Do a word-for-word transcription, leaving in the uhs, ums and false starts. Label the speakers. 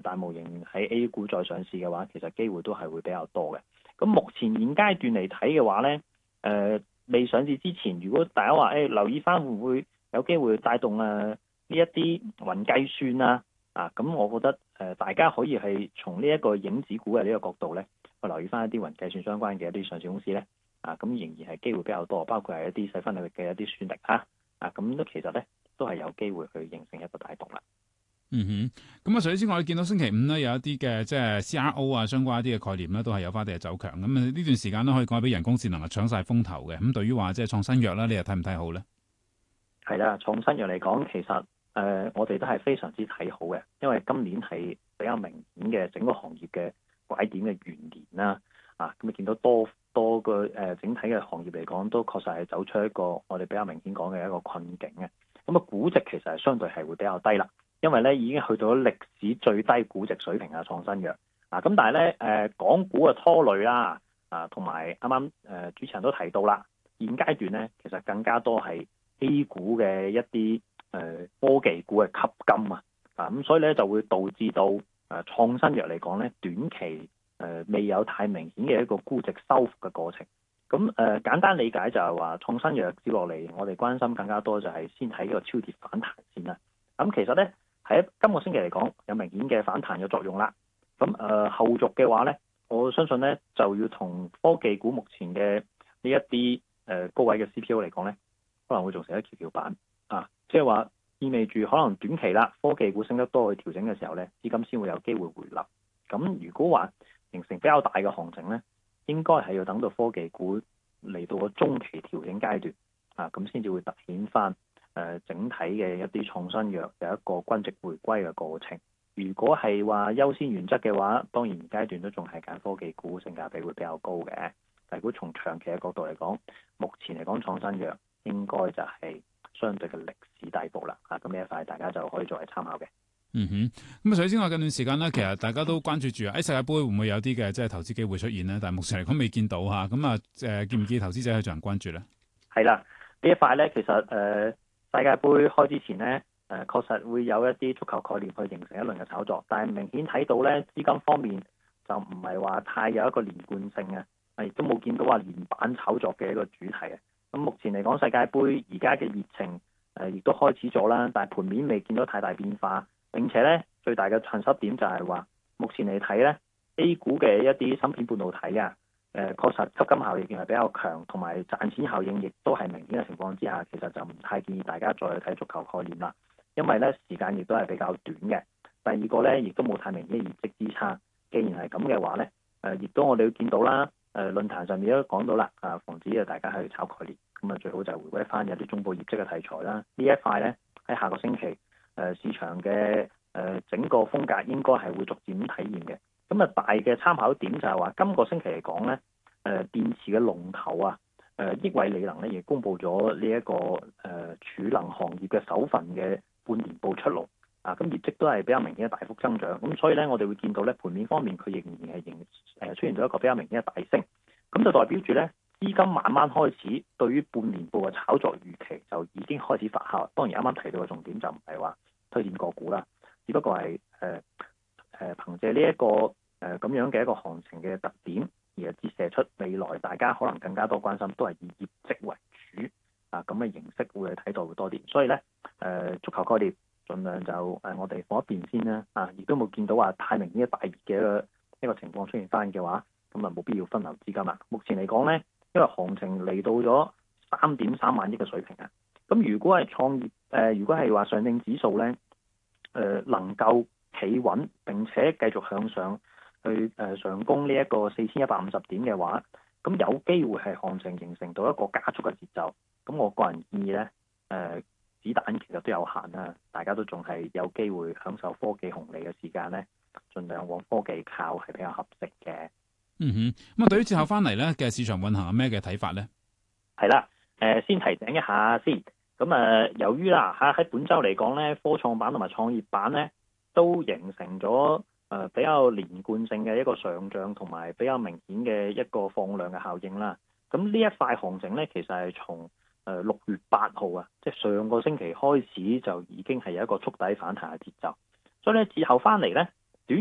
Speaker 1: 大模型喺 A 股再上市嘅話，其實機會都係會比較多嘅。咁目前現階段嚟睇嘅話咧，誒、呃、未上市之前，如果大家話誒、欸、留意翻會唔會有機會帶動誒呢一啲雲計算啦，啊咁我覺得誒、呃、大家可以係從呢一個影子股嘅呢個角度咧，去留意翻一啲雲計算相關嘅一啲上市公司咧，啊咁仍然係機會比較多，包括係一啲細分領域嘅一啲算力嚇，啊咁都其實咧都係有機會去形成一個帶動啦。
Speaker 2: 嗯哼，咁啊，除此之外，你見到星期五咧有一啲嘅即係 C R O 啊相關一啲嘅概念咧，都係有翻啲嘅走強。咁啊呢段時間都可以講俾人工智能啊搶晒風頭嘅。咁對於話即係創新藥啦，你又睇唔睇好咧？
Speaker 1: 係啦，創新藥嚟講，其實誒、呃、我哋都係非常之睇好嘅，因為今年係比較明顯嘅整個行業嘅拐點嘅元年啦。啊，咁你見到多多個誒、呃、整體嘅行業嚟講，都確實係走出一個我哋比較明顯講嘅一個困境嘅。咁啊，估值其實係相對係會比較低啦。因為咧已經去到咗歷史最低估值水平啊，創新藥啊，咁但係咧誒港股嘅拖累啦，啊同埋啱啱誒主持人都提到啦，現階段咧其實更加多係 A 股嘅一啲誒、呃、科技股嘅吸金啊，啊咁所以咧就會導致到誒、呃、創新藥嚟講咧短期誒、呃、未有太明顯嘅一個估值收復嘅過程。咁誒、呃、簡單理解就係話創新藥接落嚟，我哋關心更加多就係先睇呢個超跌反彈先啦。咁其實咧。喺今個星期嚟講，有明顯嘅反彈嘅作用啦。咁誒、呃、後續嘅話咧，我相信咧就要同科技股目前嘅呢一啲誒、呃、高位嘅 C P O 嚟講咧，可能會造成一蹺蹺板啊。即係話意味住可能短期啦，科技股升得多去調整嘅時候咧，資金先會有機會回流。咁如果話形成比較大嘅行情咧，應該係要等到科技股嚟到個中期調整階段啊，咁先至會突顯翻。誒整體嘅一啲創新藥有一個均值回歸嘅過程。如果係話優先原則嘅話，當然階段都仲係揀科技股，性價比會比較高嘅。但如果從長期嘅角度嚟講，目前嚟講創新藥應該就係相對嘅歷史底部啦。啊，咁呢一塊大家就可以作為參考嘅。
Speaker 2: 嗯哼，咁啊，除此之外近段時間咧，其實大家都關注住啊，喺世界盃會唔會有啲嘅即係投資機會出現呢？但係目前嚟講未見到嚇。咁啊誒，建唔建議投資者去進行關注咧？係
Speaker 1: 啦，呢一塊咧其實誒。呃世界盃開之前咧，誒確實會有一啲足球概念去形成一輪嘅炒作，但係明顯睇到咧資金方面就唔係話太有一個連貫性啊，亦都冇見到話連板炒作嘅一個主題啊。咁目前嚟講，世界盃而家嘅熱情誒亦都開始咗啦，但係盤面未見到太大變化，並且咧最大嘅困失點就係話，目前嚟睇咧 A 股嘅一啲芯片半導體啊。誒確實吸金效應係比較強，同埋賺錢效應亦都係明顯嘅情況之下，其實就唔太建議大家再去睇足球概念啦，因為咧時間亦都係比較短嘅。第二個咧，亦都冇太明顯嘅業績支撐。既然係咁嘅話咧，誒亦都我哋會見到啦，誒論壇上面都講到啦，啊防止啊大家去炒概念，咁啊最好就回歸翻有啲中部業績嘅題材啦。呢一塊咧喺下個星期誒市場嘅誒整個風格應該係會逐漸體現嘅。咁啊，大嘅參考點就係話，今個星期嚟講咧，誒、呃、電池嘅龍頭啊，誒、呃、億偉理能咧，亦公布咗呢一個誒、呃、儲能行業嘅首份嘅半年報出爐，啊，咁業績都係比較明顯嘅大幅增長，咁所以咧，我哋會見到咧，盤面方面佢仍然係仍誒出現咗一個比較明顯嘅大升，咁就代表住咧，資金慢慢開始對於半年報嘅炒作預期就已經開始發酵。當然啱啱提到嘅重點就唔係話推薦個股啦，只不過係誒誒憑借呢、這、一個。誒咁、呃、樣嘅一個行情嘅特點，而係折射出未來大家可能更加多關心，都係以業績為主啊，咁嘅形式會去睇到會多啲。所以咧，誒、呃、足球概念盡量就誒、呃、我哋放一邊先啦，啊，亦都冇見到話太明顯嘅大熱嘅一個一個情況出現翻嘅話，咁啊冇必要分流資金啦。目前嚟講咧，因為行情嚟到咗三點三萬億嘅水平啊，咁如果係創業誒、呃，如果係話上證指數咧，誒、呃、能夠企穩並且繼續向上。去誒上攻呢一個四千一百五十點嘅話，咁有機會係行情形成到一個加速嘅節奏。咁我個人建議咧，誒、呃、子彈其實都有限啦，大家都仲係有機會享受科技紅利嘅時間咧，盡量往科技靠係比較合適嘅。
Speaker 2: 嗯哼，咁啊，對於之後翻嚟咧嘅市場運行有咩嘅睇法咧？
Speaker 1: 係啦，誒、呃、先提醒一下先。咁啊、呃，由於啦嚇喺本週嚟講咧，科創板同埋創業板咧都形成咗。誒、呃、比較連貫性嘅一個上漲，同埋比較明顯嘅一個放量嘅效應啦。咁呢一塊行情咧，其實係從誒六月八號啊，即係上個星期開始就已經係有一個觸底反彈嘅節奏。所以咧，之後翻嚟咧，